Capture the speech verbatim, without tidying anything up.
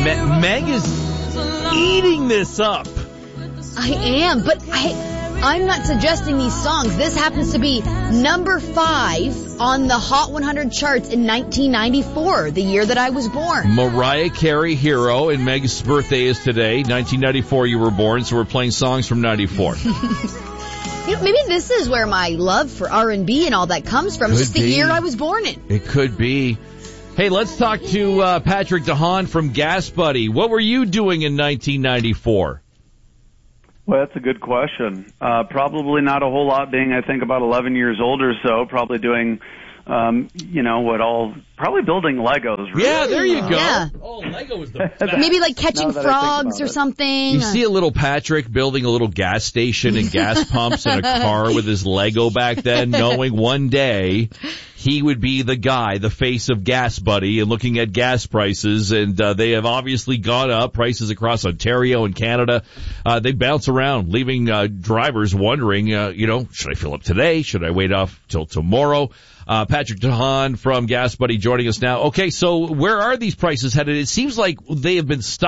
Me- Meg is eating this up. I am, but I... I'm not suggesting these songs. This happens to be number five on the Hot one hundred charts in nineteen ninety-four, the year that I was born. Mariah Carey, Hero, and Meg's birthday is today. nineteen ninety-four you were born, so we're playing songs from ninety-four. You know, maybe this is where my love for R and B and all that comes from. Could It's just the be. year I was born in. It could be. Hey, let's talk to uh, Patrick DeHaan from Gas Buddy. What were you doing in nineteen ninety-four? Well, that's a good question. Uh, probably not a whole lot, being, I think, about eleven years old or so, probably doing, um, you know, what all, probably building Legos. Really. Yeah, there you go. Yeah. Oh, Lego was the best. Maybe like catching Now that I think frogs about or it. something. You see a little Patrick building a little gas station and gas pumps in a car with his Lego back then, knowing one day he would be the guy, the face of Gas Buddy, and looking at gas prices. And uh, they have obviously gone up. Prices across Ontario and Canada, uh, they bounce around, leaving uh, drivers wondering, uh, you know, should I fill up today? Should I wait off till tomorrow? Uh, Patrick DeHaan from Gas Buddy joining us now. Okay, so where are these prices headed? It seems like they have been stuck